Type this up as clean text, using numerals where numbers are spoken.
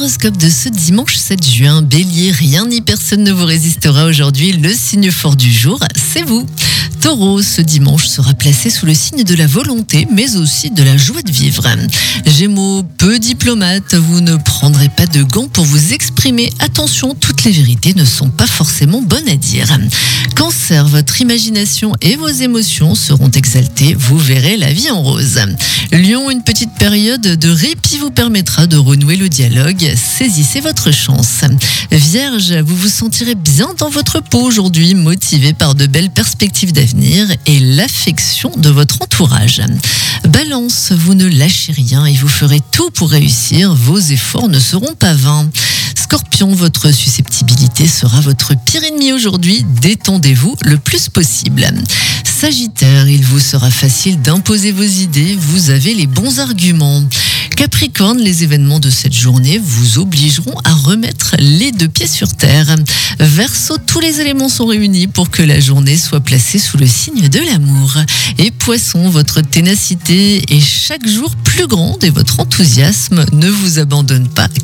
L'horoscope de ce dimanche 7 juin. Bélier, rien ni personne ne vous résistera aujourd'hui. Le signe fort du jour, c'est vous. Taureau, ce dimanche sera placé sous le signe de la volonté, mais aussi de la joie de vivre. Gémeaux, peu diplomate, vous ne prendrez pas de gants pour vous exprimer. Attention, toutes les vérités ne sont pas forcément bonnes à dire. Cancer, votre imagination et vos émotions seront exaltées. Vous verrez la vie en rose. Lion, une petite période de répit vous permettra de renouer le dialogue. Saisissez votre chance. Vierge, vous vous sentirez bien dans votre peau aujourd'hui, motivé par de belles perspectives d'avenir et l'affection de votre entourage. Balance, vous ne lâchez rien et vous ferez tout pour réussir. Vos efforts ne seront pas vains. Scorpion, votre susceptibilité sera votre pire ennemi aujourd'hui. Détendez-vous le plus possible. Sagittaire, il vous sera facile d'imposer vos idées. Vous avez les bons arguments. Capricorne, les événements de cette journée vous obligeront à remettre les deux pieds sur terre. Verseau, tous les éléments sont réunis pour que la journée soit placée sous le signe de l'amour. Et Poisson, votre ténacité est chaque jour plus grande et votre enthousiasme ne vous abandonne pas